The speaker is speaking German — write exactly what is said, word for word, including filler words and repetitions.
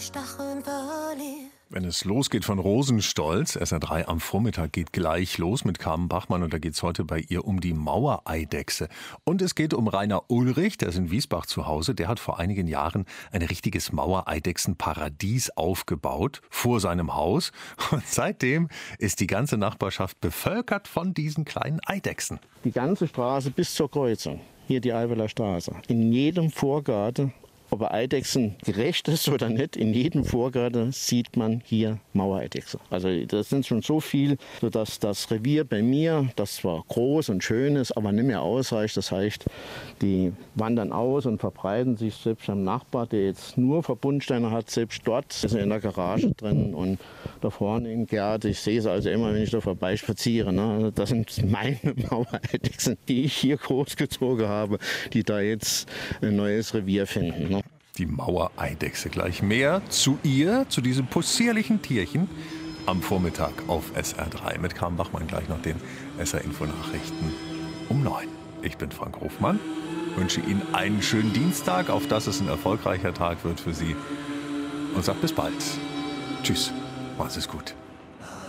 Stacheln verliebt. Wenn es losgeht von Rosenstolz, S R drei am Vormittag geht gleich los mit Carmen Bachmann und da geht es heute bei ihr um die Mauereidechse. Und es geht um Rainer Ulrich, der ist in Wiesbach zu Hause. Der hat vor einigen Jahren ein richtiges Mauereidechsenparadies aufgebaut vor seinem Haus. Und seitdem ist die ganze Nachbarschaft bevölkert von diesen kleinen Eidechsen. Die ganze Straße bis zur Kreuzung, hier die Alveler Straße, in jedem Vorgarten, ob er Eidechsen gerecht ist oder nicht, in jedem Vorgarten sieht man hier Mauereidechse. Also das sind schon so viel, sodass das Revier bei mir, das zwar groß und schön ist, aber nicht mehr ausreicht. Das heißt, die wandern aus und verbreiten sich selbst am Nachbar, der jetzt nur Verbundsteine hat, selbst dort ist er in der Garage drin und da vorne im Gärten. Ich sehe sie also immer, wenn ich da vorbei spaziere. Ne? Das sind meine Mauereidechsen, die ich hier großgezogen habe, die da jetzt ein neues Revier finden. Ne? Die Mauereidechse. Gleich mehr zu ihr, zu diesem possierlichen Tierchen, am Vormittag auf S R drei. Mit Carmen Bachmann gleich nach den S R-Info-Nachrichten um neun. Ich bin Frank Hofmann, wünsche Ihnen einen schönen Dienstag, auf dass es ein erfolgreicher Tag wird für Sie. Und sage bis bald. Tschüss, macht es gut.